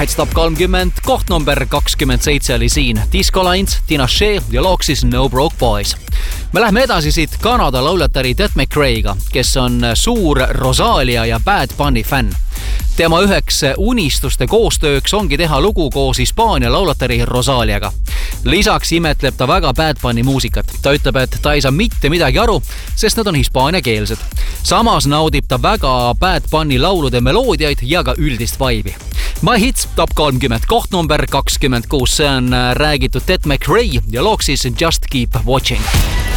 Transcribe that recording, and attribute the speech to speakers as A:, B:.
A: Top 30, koht number 27 oli siin Disco Lines, Tina Shea ja loog siis No Broke Boys. Me lähme edasi siit Kanada lauljatari Ted McRae'ga, kes on suur Rosalia ja Bad Bunny fänn. Tema üheks unistuste koostööks ongi teha lugu koos Hispaania lauljatari Rosaliaga. Lisaks imetleb ta väga Bad Bunny muusikat. Ta ütleb, et ta ei saa mitte midagi aru, sest nad on hispaaniakeelsed. Samas naudib ta väga Bad Bunny laulude meloodiaid ja ka üldist vaibi. My Hits Top 30, koht number 26, see on räägitud Ted McRae ja loog siis Just Keep Watching.